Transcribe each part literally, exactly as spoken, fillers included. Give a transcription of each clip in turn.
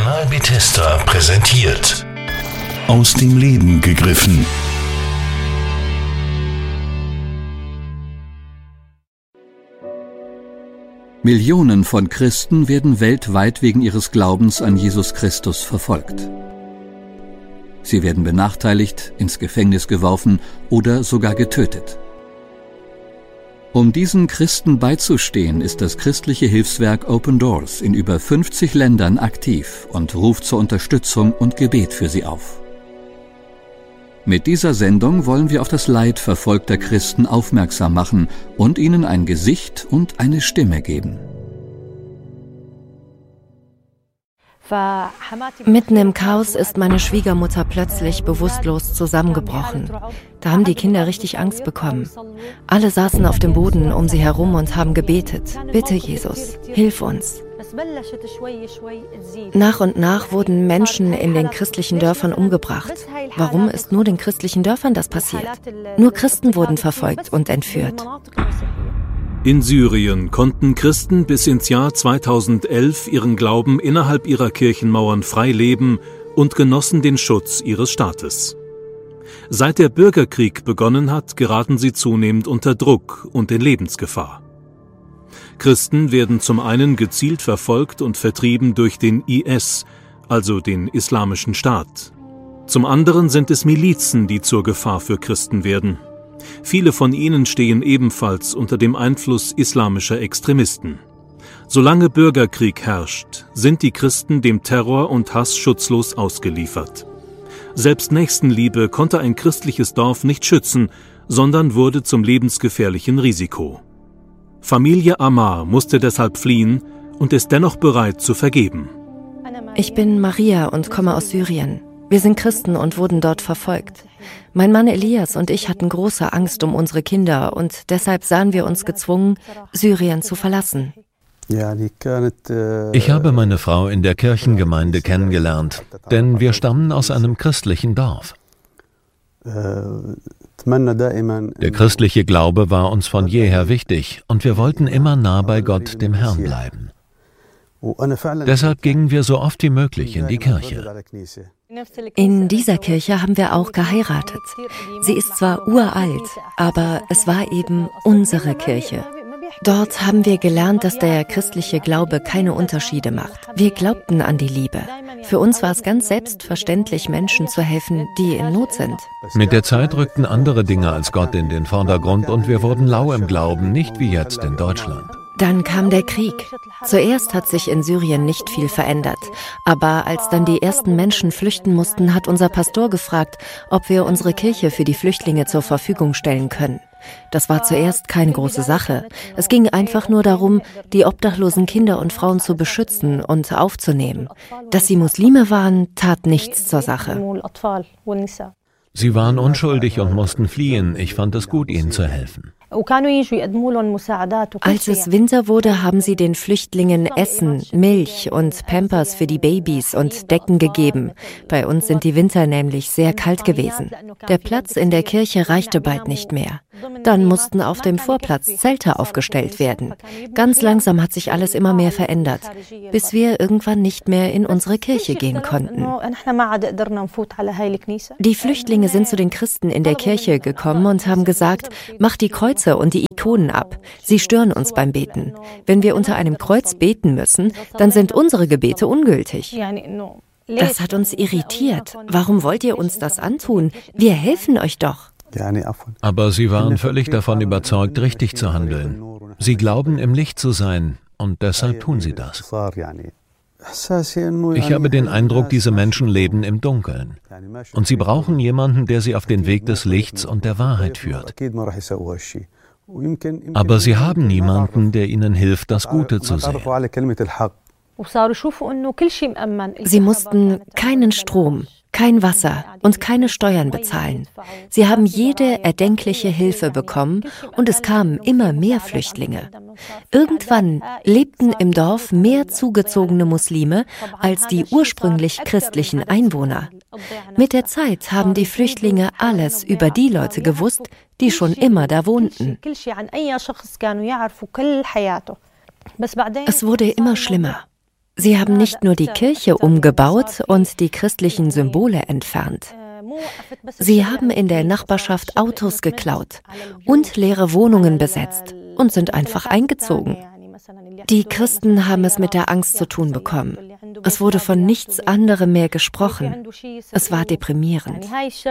Kanal Bethesda präsentiert. Aus dem Leben gegriffen. Millionen von Christen werden weltweit wegen ihres Glaubens an Jesus Christus verfolgt. Sie werden benachteiligt, ins Gefängnis geworfen oder sogar getötet. Um diesen Christen beizustehen, ist das christliche Hilfswerk Open Doors in über fünfzig Ländern aktiv und ruft zur Unterstützung und Gebet für sie auf. Mit dieser Sendung wollen wir auf das Leid verfolgter Christen aufmerksam machen und ihnen ein Gesicht und eine Stimme geben. Mitten im Chaos ist meine Schwiegermutter plötzlich bewusstlos zusammengebrochen. Da haben die Kinder richtig Angst bekommen. Alle saßen auf dem Boden um sie herum und haben gebetet. Bitte, Jesus, hilf uns. Nach und nach wurden Menschen in den christlichen Dörfern umgebracht. Warum ist nur den christlichen Dörfern das passiert? Nur Christen wurden verfolgt und entführt. In Syrien konnten Christen bis ins Jahr zweitausendelf ihren Glauben innerhalb ihrer Kirchenmauern frei leben und genossen den Schutz ihres Staates. Seit der Bürgerkrieg begonnen hat, geraten sie zunehmend unter Druck und in Lebensgefahr. Christen werden zum einen gezielt verfolgt und vertrieben durch den I S, also den Islamischen Staat. Zum anderen sind es Milizen, die zur Gefahr für Christen werden. Viele von ihnen stehen ebenfalls unter dem Einfluss islamischer Extremisten. Solange Bürgerkrieg herrscht, sind die Christen dem Terror und Hass schutzlos ausgeliefert. Selbst Nächstenliebe konnte ein christliches Dorf nicht schützen, sondern wurde zum lebensgefährlichen Risiko. Familie Ammar musste deshalb fliehen und ist dennoch bereit zu vergeben. Ich bin Maria und komme aus Syrien. Wir sind Christen und wurden dort verfolgt. Mein Mann Elias und ich hatten große Angst um unsere Kinder und deshalb sahen wir uns gezwungen, Syrien zu verlassen. Ich habe meine Frau in der Kirchengemeinde kennengelernt, denn wir stammen aus einem christlichen Dorf. Der christliche Glaube war uns von jeher wichtig und wir wollten immer nah bei Gott, dem Herrn, bleiben. Deshalb gingen wir so oft wie möglich in die Kirche. In dieser Kirche haben wir auch geheiratet. Sie ist zwar uralt, aber es war eben unsere Kirche. Dort haben wir gelernt, dass der christliche Glaube keine Unterschiede macht. Wir glaubten an die Liebe. Für uns war es ganz selbstverständlich, Menschen zu helfen, die in Not sind. Mit der Zeit rückten andere Dinge als Gott in den Vordergrund und wir wurden lau im Glauben, nicht wie jetzt in Deutschland. Dann kam der Krieg. Zuerst hat sich in Syrien nicht viel verändert. Aber als dann die ersten Menschen flüchten mussten, hat unser Pastor gefragt, ob wir unsere Kirche für die Flüchtlinge zur Verfügung stellen können. Das war zuerst keine große Sache. Es ging einfach nur darum, die obdachlosen Kinder und Frauen zu beschützen und aufzunehmen. Dass sie Muslime waren, tat nichts zur Sache. Sie waren unschuldig und mussten fliehen. Ich fand es gut, ihnen zu helfen. Als es Winter wurde, haben sie den Flüchtlingen Essen, Milch und Pampers für die Babys und Decken gegeben. Bei uns sind die Winter nämlich sehr kalt gewesen. Der Platz in der Kirche reichte bald nicht mehr. Dann mussten auf dem Vorplatz Zelte aufgestellt werden. Ganz langsam hat sich alles immer mehr verändert, bis wir irgendwann nicht mehr in unsere Kirche gehen konnten. Die Flüchtlinge sind zu den Christen in der Kirche gekommen und haben gesagt, macht die Kreuze und die Ikonen ab. Sie stören uns beim Beten. Wenn wir unter einem Kreuz beten müssen, dann sind unsere Gebete ungültig. Das hat uns irritiert. Warum wollt ihr uns das antun? Wir helfen euch doch. Aber sie waren völlig davon überzeugt, richtig zu handeln. Sie glauben, im Licht zu sein und deshalb tun sie das. Ich habe den Eindruck, diese Menschen leben im Dunkeln. Und sie brauchen jemanden, der sie auf den Weg des Lichts und der Wahrheit führt. Aber sie haben niemanden, der ihnen hilft, das Gute zu sehen. Sie mussten keinen Strom, kein Wasser und keine Steuern bezahlen. Sie haben jede erdenkliche Hilfe bekommen und es kamen immer mehr Flüchtlinge. Irgendwann lebten im Dorf mehr zugezogene Muslime als die ursprünglich christlichen Einwohner. Mit der Zeit haben die Flüchtlinge alles über die Leute gewusst, die schon immer da wohnten. Es wurde immer schlimmer. Sie haben nicht nur die Kirche umgebaut und die christlichen Symbole entfernt. Sie haben in der Nachbarschaft Autos geklaut und leere Wohnungen besetzt und sind einfach eingezogen. Die Christen haben es mit der Angst zu tun bekommen. Es wurde von nichts anderem mehr gesprochen. Es war deprimierend.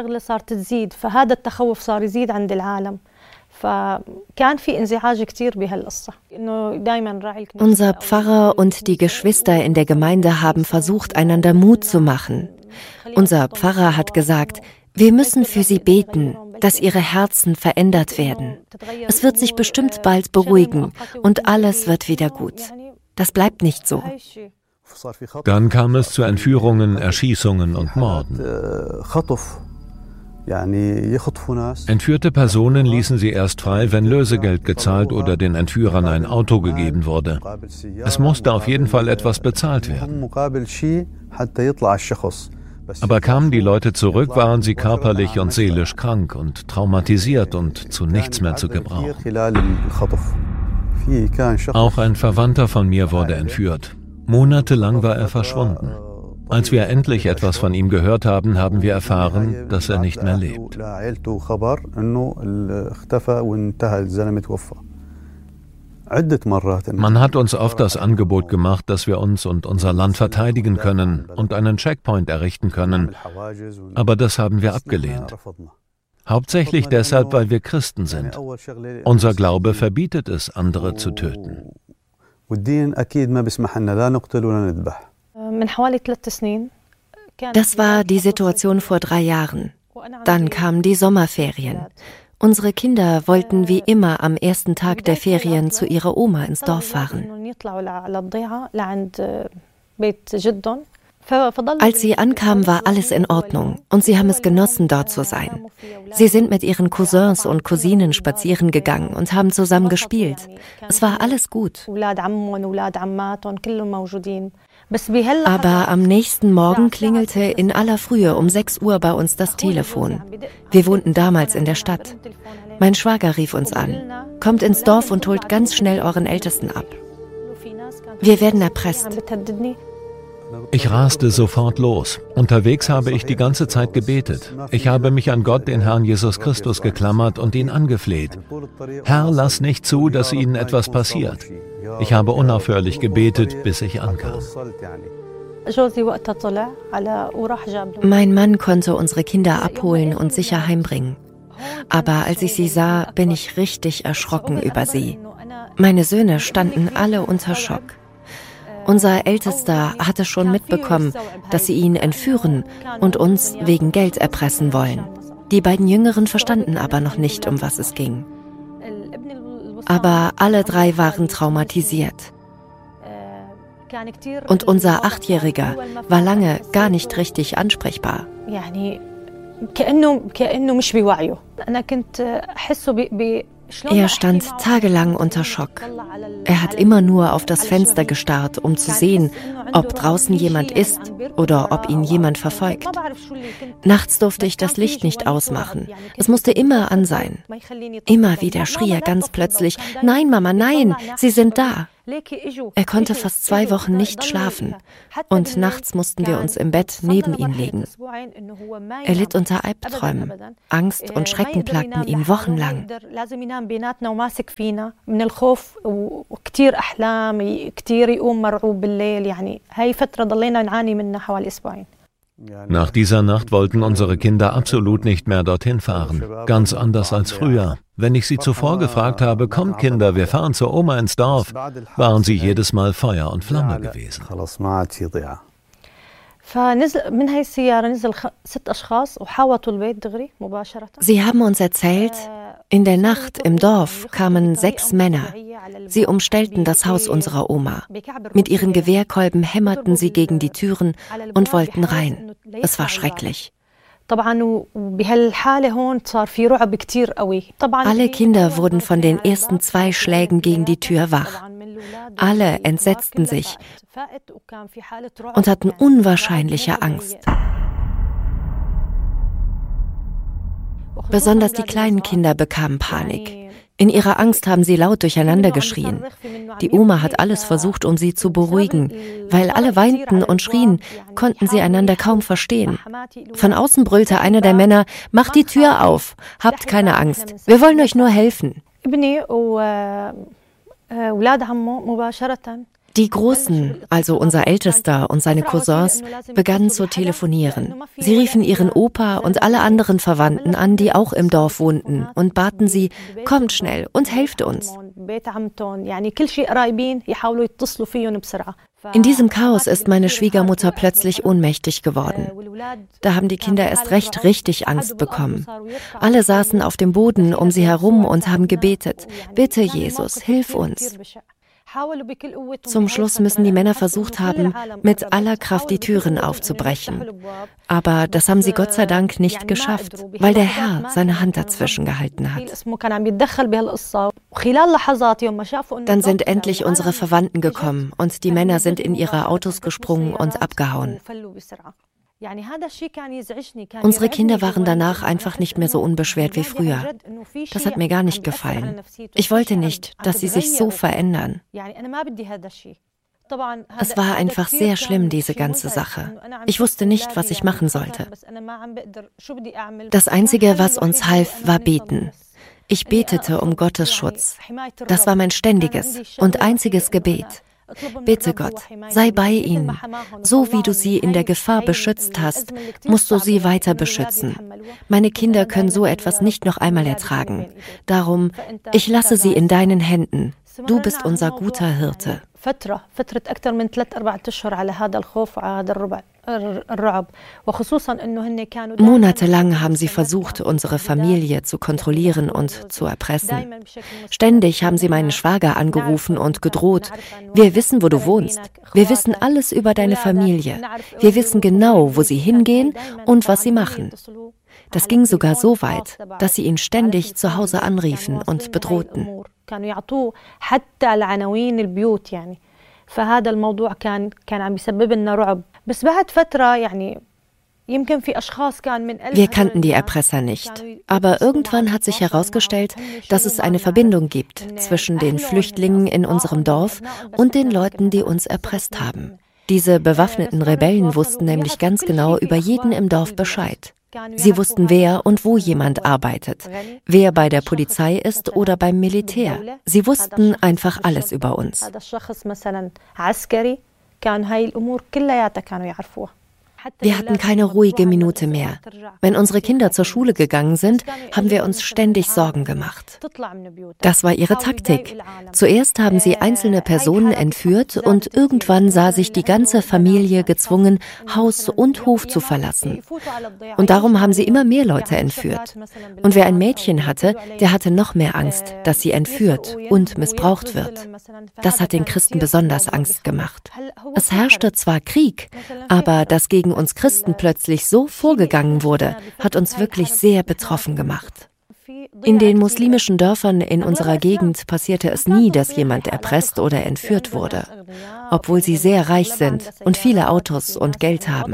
Unser Pfarrer und die Geschwister in der Gemeinde haben versucht, einander Mut zu machen. Unser Pfarrer hat gesagt, wir müssen für sie beten, dass ihre Herzen verändert werden. Es wird sich bestimmt bald beruhigen und alles wird wieder gut. Das bleibt nicht so. Dann kam es zu Entführungen, Erschießungen und Morden. Entführte Personen ließen sie erst frei, wenn Lösegeld gezahlt oder den Entführern ein Auto gegeben wurde. Es musste auf jeden Fall etwas bezahlt werden. Aber kamen die Leute zurück, waren sie körperlich und seelisch krank und traumatisiert und zu nichts mehr zu gebrauchen. Auch ein Verwandter von mir wurde entführt. Monatelang war er verschwunden. Als wir endlich etwas von ihm gehört haben, haben wir erfahren, dass er nicht mehr lebt. Man hat uns oft das Angebot gemacht, dass wir uns und unser Land verteidigen können und einen Checkpoint errichten können, aber das haben wir abgelehnt. Hauptsächlich deshalb, weil wir Christen sind. Unser Glaube verbietet es, andere zu töten. Das war die Situation vor drei Jahren. Dann kamen die Sommerferien. Unsere Kinder wollten wie immer am ersten Tag der Ferien zu ihrer Oma ins Dorf fahren. Als sie ankamen, war alles in Ordnung und sie haben es genossen, dort zu sein. Sie sind mit ihren Cousins und Cousinen spazieren gegangen und haben zusammen gespielt. Es war alles gut. Aber am nächsten Morgen klingelte in aller Frühe um sechs Uhr bei uns das Telefon. Wir wohnten damals in der Stadt. Mein Schwager rief uns an. Kommt ins Dorf und holt ganz schnell euren Ältesten ab. Wir werden erpresst. Ich raste sofort los. Unterwegs habe ich die ganze Zeit gebetet. Ich habe mich an Gott, den Herrn Jesus Christus, geklammert und ihn angefleht. Herr, lass nicht zu, dass ihnen etwas passiert. Ich habe unaufhörlich gebetet, bis ich ankam. Mein Mann konnte unsere Kinder abholen und sicher heimbringen. Aber als ich sie sah, bin ich richtig erschrocken über sie. Meine Söhne standen alle unter Schock. Unser Ältester hatte schon mitbekommen, dass sie ihn entführen und uns wegen Geld erpressen wollen. Die beiden Jüngeren verstanden aber noch nicht, um was es ging. Aber alle drei waren traumatisiert. Und unser Achtjähriger war lange gar nicht richtig ansprechbar. Er stand tagelang unter Schock. Er hat immer nur auf das Fenster gestarrt, um zu sehen, ob draußen jemand ist oder ob ihn jemand verfolgt. Nachts durfte ich das Licht nicht ausmachen. Es musste immer an sein. Immer wieder schrie er ganz plötzlich, „Nein, Mama, nein, sie sind da!" Er konnte fast zwei Wochen nicht schlafen und nachts mussten wir uns im Bett neben ihn legen. Er litt unter Albträumen. Angst und Schrecken plagten ihn wochenlang. Nach dieser Nacht wollten unsere Kinder absolut nicht mehr dorthin fahren. Ganz anders als früher. Wenn ich sie zuvor gefragt habe, kommt Kinder, wir fahren zur Oma ins Dorf, waren sie jedes Mal Feuer und Flamme gewesen. Sie haben uns erzählt, in der Nacht im Dorf kamen sechs Männer. Sie umstellten das Haus unserer Oma. Mit ihren Gewehrkolben hämmerten sie gegen die Türen und wollten rein. Es war schrecklich. Alle Kinder wurden von den ersten zwei Schlägen gegen die Tür wach. Alle entsetzten sich und hatten unwahrscheinliche Angst. Besonders die kleinen Kinder bekamen Panik. In ihrer Angst haben sie laut durcheinander geschrien. Die Oma hat alles versucht, um sie zu beruhigen. Weil alle weinten und schrien, konnten sie einander kaum verstehen. Von außen brüllte einer der Männer, macht die Tür auf, habt keine Angst, wir wollen euch nur helfen. Die Großen, also unser Ältester und seine Cousins, begannen zu telefonieren. Sie riefen ihren Opa und alle anderen Verwandten an, die auch im Dorf wohnten, und baten sie, kommt schnell und helft uns. In diesem Chaos ist meine Schwiegermutter plötzlich ohnmächtig geworden. Da haben die Kinder erst recht richtig Angst bekommen. Alle saßen auf dem Boden um sie herum und haben gebetet, bitte Jesus, hilf uns. Zum Schluss müssen die Männer versucht haben, mit aller Kraft die Türen aufzubrechen. Aber das haben sie Gott sei Dank nicht geschafft, weil der Herr seine Hand dazwischen gehalten hat. Dann sind endlich unsere Verwandten gekommen und die Männer sind in ihre Autos gesprungen und abgehauen. Unsere Kinder waren danach einfach nicht mehr so unbeschwert wie früher. Das hat mir gar nicht gefallen. Ich wollte nicht, dass sie sich so verändern. Es war einfach sehr schlimm, diese ganze Sache. Ich wusste nicht, was ich machen sollte. Das Einzige, was uns half, war beten. Ich betete um Gottes Schutz. Das war mein ständiges und einziges Gebet. Bitte Gott, sei bei ihnen. So wie du sie in der Gefahr beschützt hast, musst du sie weiter beschützen. Meine Kinder können so etwas nicht noch einmal ertragen. Darum, ich lasse sie in deinen Händen. Du bist unser guter Hirte. Monatelang haben sie versucht, unsere Familie zu kontrollieren und zu erpressen. Ständig haben sie meinen Schwager angerufen und gedroht, wir wissen, wo du wohnst. Wir wissen alles über deine Familie. Wir wissen genau, wo sie hingehen und was sie machen. Das ging sogar so weit, dass sie ihn ständig zu Hause anriefen und bedrohten. فهذا الموضوع كان كان عم بيسبب لنا رعب بس بعد فترة يعني يمكن في أشخاص كان من Wir kannten die Erpresser nicht, aber irgendwann hat sich herausgestellt, dass es eine Verbindung gibt zwischen den Flüchtlingen in unserem Dorf und den Leuten, die uns erpresst haben. Diese bewaffneten Rebellen wussten nämlich ganz genau über jeden im Dorf Bescheid. Sie wussten, wer und wo jemand arbeitet, wer bei der Polizei ist oder beim Militär. Sie wussten einfach alles über uns. Wir hatten keine ruhige Minute mehr. Wenn unsere Kinder zur Schule gegangen sind, haben wir uns ständig Sorgen gemacht. Das war ihre Taktik. Zuerst haben sie einzelne Personen entführt und irgendwann sah sich die ganze Familie gezwungen, Haus und Hof zu verlassen. Und darum haben sie immer mehr Leute entführt. Und wer ein Mädchen hatte, der hatte noch mehr Angst, dass sie entführt und missbraucht wird. Das hat den Christen besonders Angst gemacht. Es herrschte zwar Krieg, aber das gegen uns Christen plötzlich so vorgegangen wurde, hat uns wirklich sehr betroffen gemacht. In den muslimischen Dörfern in unserer Gegend passierte es nie, dass jemand erpresst oder entführt wurde, obwohl sie sehr reich sind und viele Autos und Geld haben.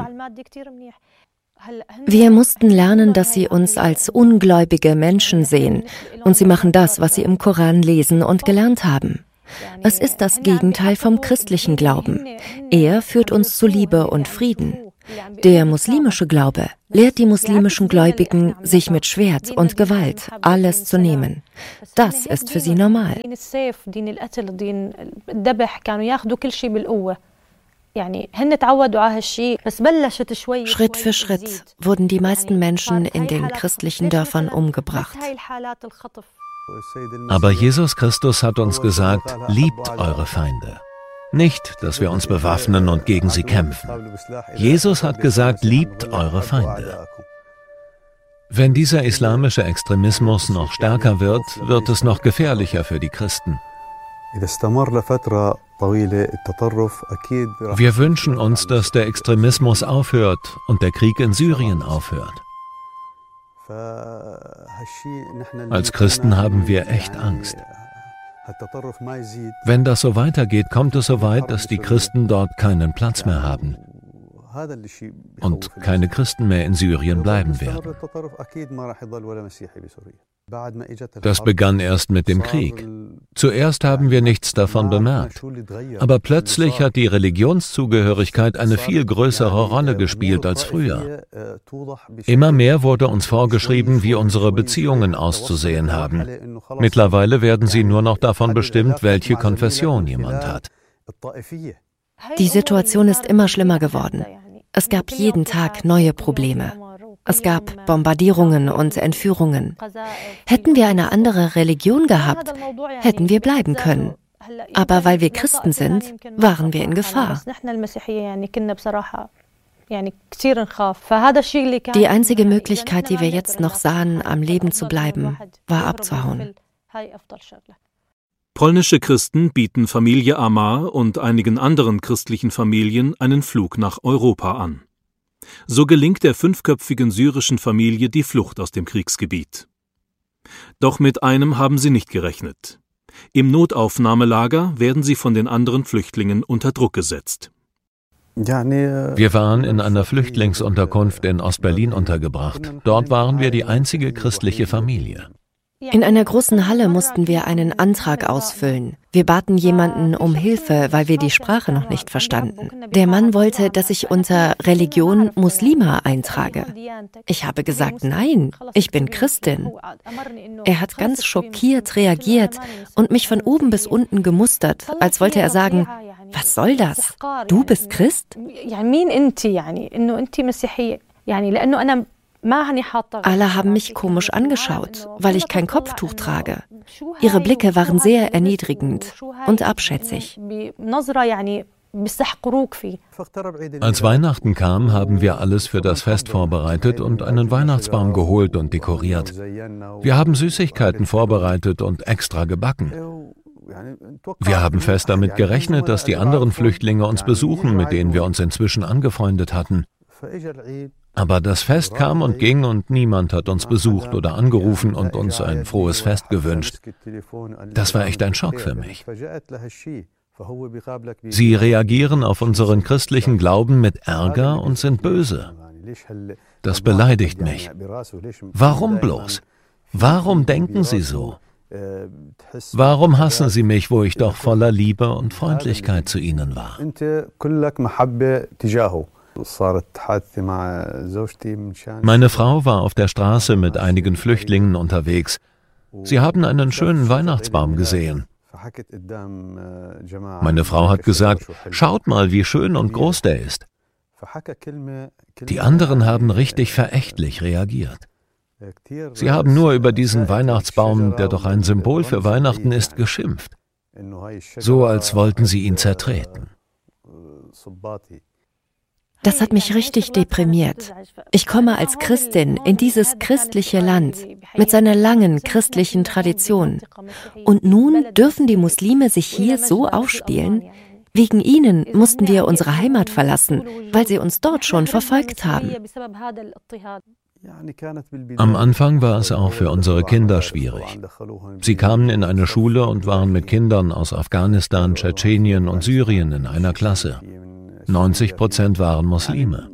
Wir mussten lernen, dass sie uns als ungläubige Menschen sehen und sie machen das, was sie im Koran lesen und gelernt haben. Es ist das Gegenteil vom christlichen Glauben. Er führt uns zu Liebe und Frieden. Der muslimische Glaube lehrt die muslimischen Gläubigen, sich mit Schwert und Gewalt alles zu nehmen. Das ist für sie normal. Schritt für Schritt wurden die meisten Menschen in den christlichen Dörfern umgebracht. Aber Jesus Christus hat uns gesagt, liebt eure Feinde. Nicht, dass wir uns bewaffnen und gegen sie kämpfen. Jesus hat gesagt, liebt eure Feinde. Wenn dieser islamische Extremismus noch stärker wird, wird es noch gefährlicher für die Christen. Wir wünschen uns, dass der Extremismus aufhört und der Krieg in Syrien aufhört. Als Christen haben wir echt Angst. Wenn das so weitergeht, kommt es so weit, dass die Christen dort keinen Platz mehr haben und keine Christen mehr in Syrien bleiben werden. Das begann erst mit dem Krieg. Zuerst haben wir nichts davon bemerkt. Aber plötzlich hat die Religionszugehörigkeit eine viel größere Rolle gespielt als früher. Immer mehr wurde uns vorgeschrieben, wie unsere Beziehungen auszusehen haben. Mittlerweile werden sie nur noch davon bestimmt, welche Konfession jemand hat. Die Situation ist immer schlimmer geworden. Es gab jeden Tag neue Probleme. Es gab Bombardierungen und Entführungen. Hätten wir eine andere Religion gehabt, hätten wir bleiben können. Aber weil wir Christen sind, waren wir in Gefahr. Die einzige Möglichkeit, die wir jetzt noch sahen, am Leben zu bleiben, war abzuhauen. Polnische Christen bieten Familie Amar und einigen anderen christlichen Familien einen Flug nach Europa an. So gelingt der fünfköpfigen syrischen Familie die Flucht aus dem Kriegsgebiet. Doch mit einem haben sie nicht gerechnet. Im Notaufnahmelager werden sie von den anderen Flüchtlingen unter Druck gesetzt. Wir waren in einer Flüchtlingsunterkunft in Ostberlin untergebracht. Dort waren wir die einzige christliche Familie. In einer großen Halle mussten wir einen Antrag ausfüllen. Wir baten jemanden um Hilfe, weil wir die Sprache noch nicht verstanden. Der Mann wollte, dass ich unter Religion Muslima eintrage. Ich habe gesagt, nein, ich bin Christin. Er hat ganz schockiert reagiert und mich von oben bis unten gemustert, als wollte er sagen, was soll das? Du bist Christ? Alle haben mich komisch angeschaut, weil ich kein Kopftuch trage. Ihre Blicke waren sehr erniedrigend und abschätzig. Als Weihnachten kam, haben wir alles für das Fest vorbereitet und einen Weihnachtsbaum geholt und dekoriert. Wir haben Süßigkeiten vorbereitet und extra gebacken. Wir haben fest damit gerechnet, dass die anderen Flüchtlinge uns besuchen, mit denen wir uns inzwischen angefreundet hatten. Aber das Fest kam und ging und niemand hat uns besucht oder angerufen und uns ein frohes Fest gewünscht. Das war echt ein Schock für mich. Sie reagieren auf unseren christlichen Glauben mit Ärger und sind böse. Das beleidigt mich. Warum bloß? Warum denken Sie so? Warum hassen Sie mich, wo ich doch voller Liebe und Freundlichkeit zu Ihnen war? Meine Frau war auf der Straße mit einigen Flüchtlingen unterwegs. Sie haben einen schönen Weihnachtsbaum gesehen. Meine Frau hat gesagt, schaut mal, wie schön und groß der ist. Die anderen haben richtig verächtlich reagiert. Sie haben nur über diesen Weihnachtsbaum, der doch ein Symbol für Weihnachten ist, geschimpft. So als wollten sie ihn zertreten. Das hat mich richtig deprimiert. Ich komme als Christin in dieses christliche Land mit seiner langen christlichen Tradition. Und nun dürfen die Muslime sich hier so aufspielen? Wegen ihnen mussten wir unsere Heimat verlassen, weil sie uns dort schon verfolgt haben. Am Anfang war es auch für unsere Kinder schwierig. Sie kamen in eine Schule und waren mit Kindern aus Afghanistan, Tschetschenien und Syrien in einer Klasse. neunzig Prozent waren Muslime.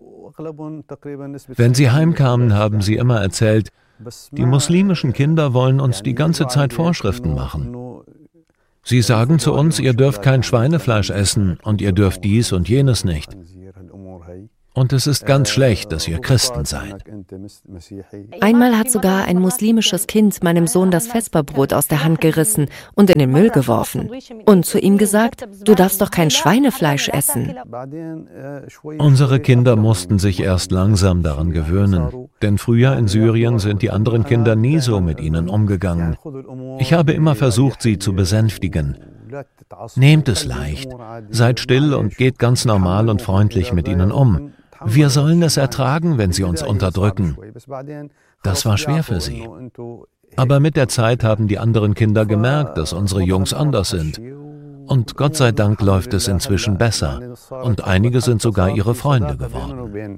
Wenn sie heimkamen, haben sie immer erzählt, die muslimischen Kinder wollen uns die ganze Zeit Vorschriften machen. Sie sagen zu uns, ihr dürft kein Schweinefleisch essen und ihr dürft dies und jenes nicht. Und es ist ganz schlecht, dass ihr Christen seid. Einmal hat sogar ein muslimisches Kind meinem Sohn das Vesperbrot aus der Hand gerissen und in den Müll geworfen und zu ihm gesagt, du darfst doch kein Schweinefleisch essen. Unsere Kinder mussten sich erst langsam daran gewöhnen, denn früher in Syrien sind die anderen Kinder nie so mit ihnen umgegangen. Ich habe immer versucht, sie zu besänftigen. Nehmt es leicht, seid still und geht ganz normal und freundlich mit ihnen um. Wir sollen es ertragen, wenn sie uns unterdrücken. Das war schwer für sie. Aber mit der Zeit haben die anderen Kinder gemerkt, dass unsere Jungs anders sind. Und Gott sei Dank läuft es inzwischen besser. Und einige sind sogar ihre Freunde geworden.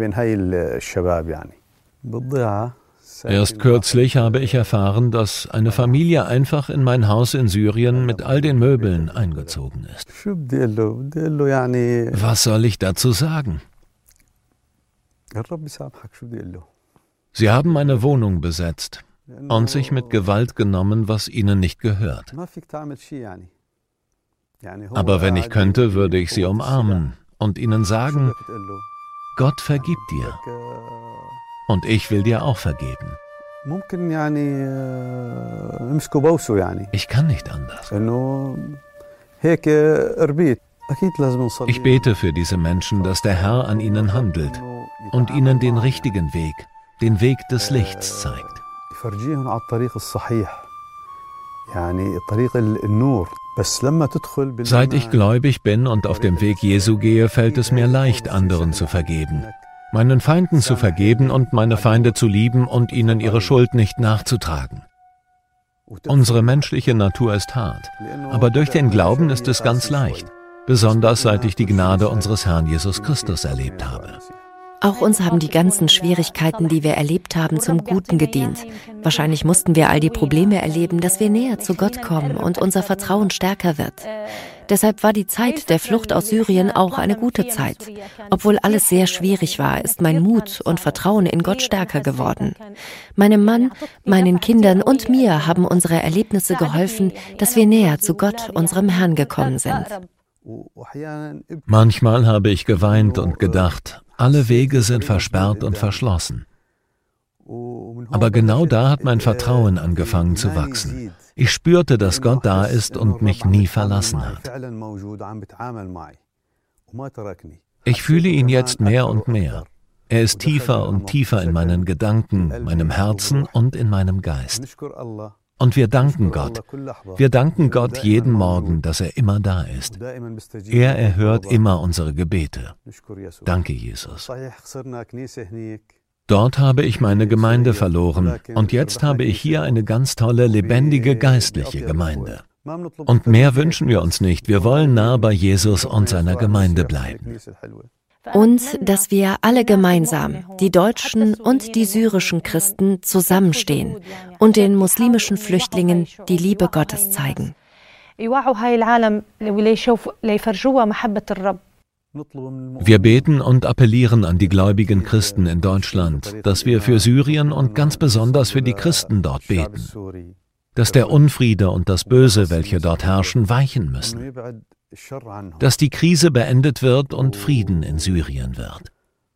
Erst kürzlich habe ich erfahren, dass eine Familie einfach in mein Haus in Syrien mit all den Möbeln eingezogen ist. Was soll ich dazu sagen? Sie haben meine Wohnung besetzt. und sich mit Gewalt genommen, was ihnen nicht gehört. Aber wenn ich könnte, würde ich sie umarmen und ihnen sagen, Gott vergibt dir und ich will dir auch vergeben. Ich kann nicht anders. Ich bete für diese Menschen, dass der Herr an ihnen handelt und ihnen den richtigen Weg, den Weg des Lichts zeigt. Seit ich gläubig bin und auf dem Weg Jesu gehe, fällt es mir leicht, anderen zu vergeben, meinen Feinden zu vergeben und meine Feinde zu lieben und ihnen ihre Schuld nicht nachzutragen. Unsere menschliche Natur ist hart, aber durch den Glauben ist es ganz leicht, besonders seit ich die Gnade unseres Herrn Jesus Christus erlebt habe. Auch uns haben die ganzen Schwierigkeiten, die wir erlebt haben, zum Guten gedient. Wahrscheinlich mussten wir all die Probleme erleben, dass wir näher zu Gott kommen und unser Vertrauen stärker wird. Deshalb war die Zeit der Flucht aus Syrien auch eine gute Zeit. Obwohl alles sehr schwierig war, ist mein Mut und Vertrauen in Gott stärker geworden. Meinem Mann, meinen Kindern und mir haben unsere Erlebnisse geholfen, dass wir näher zu Gott, unserem Herrn, gekommen sind. Manchmal habe ich geweint und gedacht, alle Wege sind versperrt und verschlossen. Aber genau da hat mein Vertrauen angefangen zu wachsen. Ich spürte, dass Gott da ist und mich nie verlassen hat. Ich fühle ihn jetzt mehr und mehr. Er ist tiefer und tiefer in meinen Gedanken, meinem Herzen und in meinem Geist. Und wir danken Gott. Wir danken Gott jeden Morgen, dass er immer da ist. Er erhört immer unsere Gebete. Danke, Jesus. Dort habe ich meine Gemeinde verloren und jetzt habe ich hier eine ganz tolle, lebendige, geistliche Gemeinde. Und mehr wünschen wir uns nicht. Wir wollen nah bei Jesus und seiner Gemeinde bleiben. Und dass wir alle gemeinsam, die deutschen und die syrischen Christen, zusammenstehen und den muslimischen Flüchtlingen die Liebe Gottes zeigen. Wir beten und appellieren an die gläubigen Christen in Deutschland, dass wir für Syrien und ganz besonders für die Christen dort beten, dass der Unfriede und das Böse, welche dort herrschen, weichen müssen, dass die Krise beendet wird und Frieden in Syrien wird.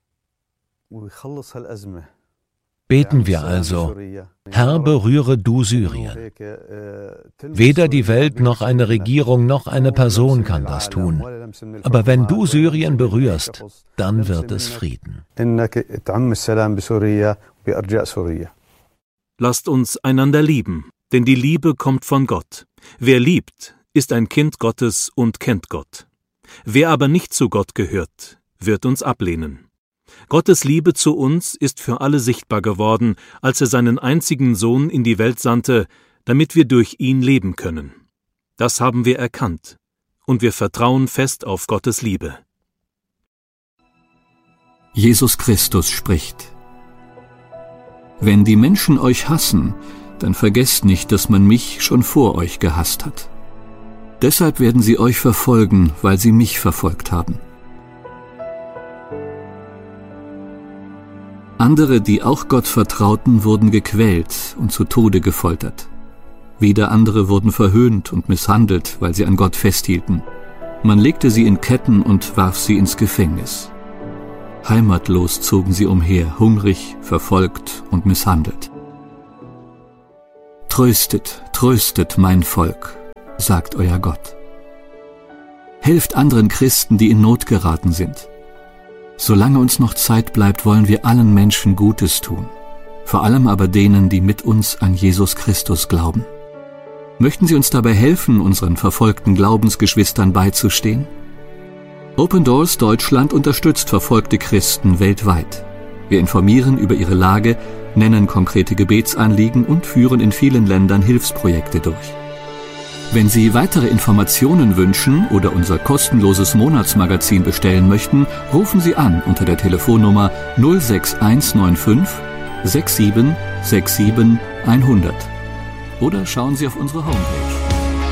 Beten wir also, Herr, berühre du Syrien. Weder die Welt noch eine Regierung noch eine Person kann das tun. Aber wenn du Syrien berührst, dann wird es Frieden. Lasst uns einander lieben, denn die Liebe kommt von Gott. Wer liebt, ist ein Kind Gottes und kennt Gott. Wer aber nicht zu Gott gehört, wird uns ablehnen. Gottes Liebe zu uns ist für alle sichtbar geworden, als er seinen einzigen Sohn in die Welt sandte, damit wir durch ihn leben können. Das haben wir erkannt, und wir vertrauen fest auf Gottes Liebe. Jesus Christus spricht: Wenn die Menschen euch hassen, dann vergesst nicht, dass man mich schon vor euch gehasst hat. Deshalb werden sie euch verfolgen, weil sie mich verfolgt haben. Andere, die auch Gott vertrauten, wurden gequält und zu Tode gefoltert. Wieder andere wurden verhöhnt und misshandelt, weil sie an Gott festhielten. Man legte sie in Ketten und warf sie ins Gefängnis. Heimatlos zogen sie umher, hungrig, verfolgt und misshandelt. Tröstet, tröstet mein Volk, sagt euer Gott. Helft anderen Christen, die in Not geraten sind. Solange uns noch Zeit bleibt, wollen wir allen Menschen Gutes tun, vor allem aber denen, die mit uns an Jesus Christus glauben. Möchten Sie uns dabei helfen, unseren verfolgten Glaubensgeschwistern beizustehen? Open Doors Deutschland unterstützt verfolgte Christen weltweit. Wir informieren über ihre Lage, nennen konkrete Gebetsanliegen und führen in vielen Ländern Hilfsprojekte durch. Wenn Sie weitere Informationen wünschen oder unser kostenloses Monatsmagazin bestellen möchten, rufen Sie an unter der Telefonnummer null sechs eins neun fünf sechs sieben sechs sieben hundert oder schauen Sie auf unsere Homepage.